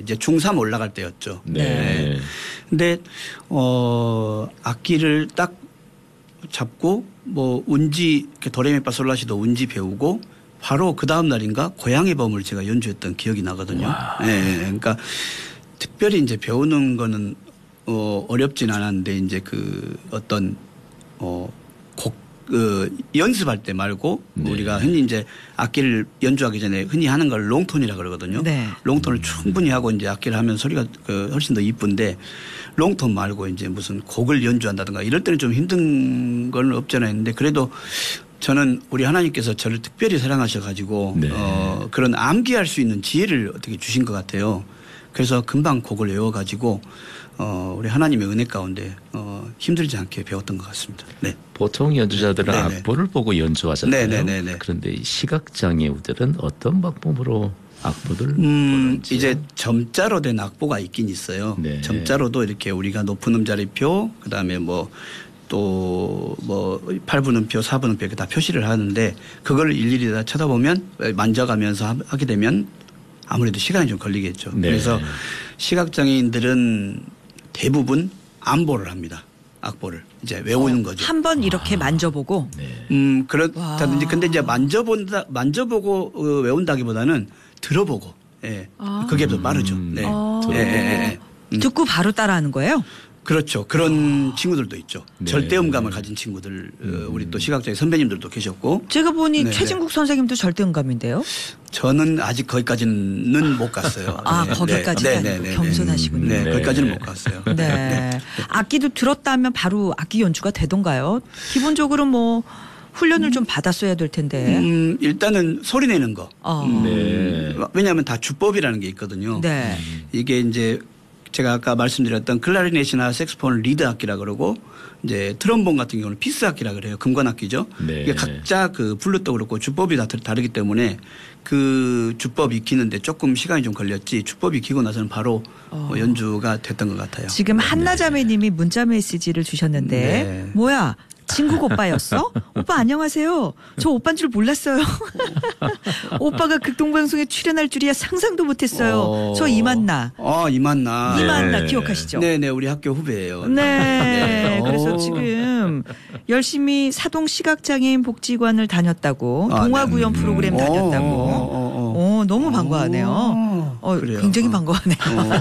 이제 중3 올라갈 때였죠. 네. 근데 악기를 딱 잡고 뭐 운지 도레미파솔라시도 운지 배우고 바로 그 다음 날인가 고향의 범을 제가 연주했던 기억이 나거든요. 네. 그러니까 특별히 이제 배우는 거는 어렵진 않았는데 이제 그 어떤 연습할 때 말고 네. 우리가 흔히 이제 악기를 연주하기 전에 흔히 하는 걸 롱톤이라 그러거든요. 네. 롱톤을 충분히 하고 이제 악기를 하면 소리가 훨씬 더 이쁜데 롱톤 말고 이제 무슨 곡을 연주한다든가 이럴 때는 좀 힘든 건 없잖아요. 했는데 그래도 저는 우리 하나님께서 저를 특별히 사랑하셔가지고 네. 그런 암기할 수 있는 지혜를 어떻게 주신 것 같아요. 그래서 금방 곡을 외워가지고 우리 하나님의 은혜 가운데 힘들지 않게 배웠던 것 같습니다. 네. 보통 연주자들은 네네. 악보를 보고 연주하잖아요. 네네네네. 그런데 시각장애우들은 어떤 방법으로 악보를 보는지요? 이제 점자로 된 악보가 있긴 있어요. 네. 점자로도 이렇게 우리가 높은 음자리표 그다음에 또 8분음표, 4분음표 이렇게 다 표시를 하는데 그걸 일일이 다 쳐다보면 만져가면서 하게 되면 아무래도 시간이 좀 걸리겠죠. 네. 그래서 시각장애인들은 대부분 암보를 합니다. 악보를 이제 외우는 거죠. 한번 이렇게 만져보고. 네. 그렇다든지 근데 이제 만져보고 외운다기보다는 들어보고, 예. 그게 더 빠르죠. 네. 듣고 바로 따라하는 거예요? 그렇죠. 그런 친구들도 있죠. 네. 절대음감을 가진 친구들, 우리 또 시각장애 선배님들도 계셨고. 제가 보니 네네. 최진국 선생님도 절대음감인데요. 저는 아직 거기까지는 못 갔어요. 거기까지는 네. 겸손하시군요. 네, 네. 거기까지는 못 갔어요. 네. 악기도 들었다 하면 바로 악기 연주가 되던가요? 기본적으로 뭐 훈련을 좀 받았어야 될 텐데. 일단은 소리 내는 거. 네. 왜냐하면 다 주법이라는 게 있거든요. 네. 이게 이제 제가 아까 말씀드렸던 클라리넷이나 색소폰을 리드 악기라 그러고 이제 트럼본 같은 경우는 피스 악기라 그래요. 금관 악기죠. 네. 이게 각자 그 블루도 그렇고 주법이 다 다르기 때문에 그 주법 익히는데 조금 시간이 좀 걸렸지 주법 익히고 나서는 바로 연주가 됐던 것 같아요. 지금 한나자매님이 문자 메시지를 주셨는데 네. 뭐야? 진국 오빠였어? 오빠 안녕하세요. 저 오빠인 줄 몰랐어요. 오빠가 극동방송에 출연할 줄이야 상상도 못했어요. 저 이만나. 이만나. 이만나 네. 기억하시죠? 네네 우리 학교 후배예요. 네. 그래서 지금 열심히 사동 시각장애인 복지관을 다녔다고 동화구연 프로그램 다녔다고. 너무 반가워하네요. 그래요. 굉장히 반가워하네요.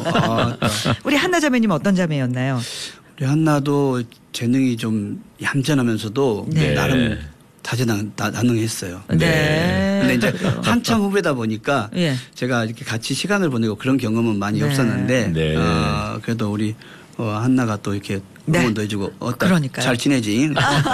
우리 한나자매님 어떤 자매였나요? 우리 한나도 재능이 좀 얌전하면서도 네. 나름 다재다능했어요. 네. 근데 이제 한참 후배다 보니까 예. 제가 이렇게 같이 시간을 보내고 그런 경험은 많이 네. 없었는데 네. 그래도 우리 한나가 또 이렇게 응원도 해주고 그러니까요. 잘 지내지.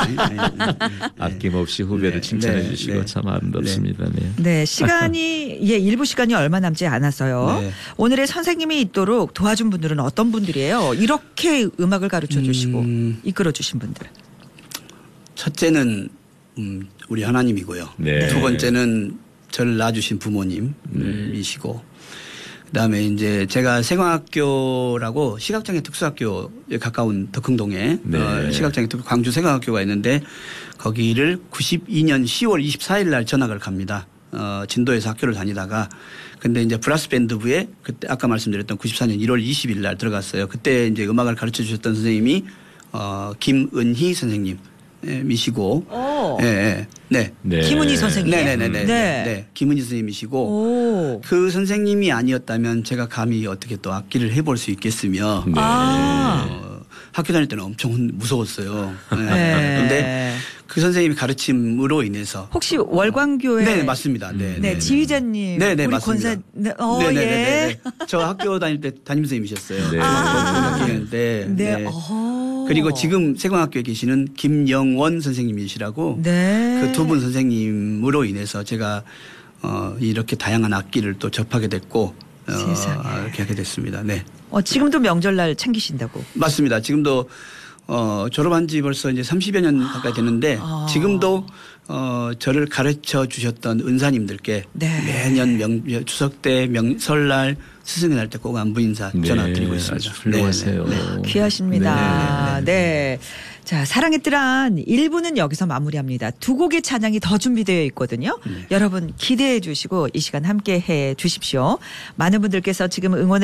아낌없이 후배를 칭찬해 네. 주시고 네. 참 아름답습니다. 네. 네, 시간이 일부 시간이 얼마 남지 않아서요. 네. 오늘의 선생님이 있도록 도와준 분들은 어떤 분들이에요? 이렇게 음악을 가르쳐 주시고 이끌어 주신 분들. 첫째는 우리 하나님이고요. 네. 두 번째는 저를 낳아주신 부모님이시고 그다음에 이제 제가 생활학교라고 시각장애 특수학교에 가까운 덕흥동에 네. 시각장애 광주 생활학교가 있는데 거기를 92년 10월 24일 날 전학을 갑니다. 진도에서 학교를 다니다가 근데 이제 브라스 밴드부에 그때 아까 말씀드렸던 94년 1월 20일 날 들어갔어요. 그때 이제 음악을 가르쳐 주셨던 선생님이 김은희 선생님. 미시고, 네. 네. 김은희 선생님. 네. 김은희 선생님이시고, 그 선생님이 아니었다면 제가 감히 어떻게 또 악기를 해볼 수 있겠으며, 네. 학교 다닐 때는 엄청 무서웠어요. 네. 근데 그 선생님이 가르침으로 인해서. 혹시 월광교회. 네, 맞습니다. 네. 지휘자님. 네, 우리 맞습니다. 권사. 네. 저 학교 다닐 때 담임선생님이셨어요. 네. 네. 그리고 지금 세광학교에 계시는 김영원 선생님이시라고 네. 그 두 분 선생님으로 인해서 제가 이렇게 다양한 악기를 또 접하게 됐고 이렇게 하게 됐습니다. 네. 지금도 명절날 챙기신다고. 맞습니다. 지금도 졸업한 지 벌써 이제 30여 년 가까이 됐는데 지금도 저를 가르쳐 주셨던 은사님들께 매년 추석 때 설날 스승의 날 때 꼭 안부 인사 전화 드리고 있습니다. 아주 훌륭하세요. 네. 귀하십니다. 네. 자, 사랑의 뜰한 1부는 여기서 마무리합니다. 두 곡의 찬양이 더 준비되어 있거든요. 여러분 기대해 주시고 이 시간 함께 해 주십시오. 많은 분들께서 지금 응원을